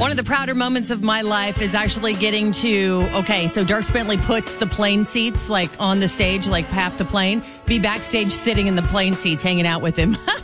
One of the prouder moments of my life is actually getting to, so Dierks Bentley puts the plane seats like on the stage, like half the plane, be backstage sitting in the plane seats, hanging out with him.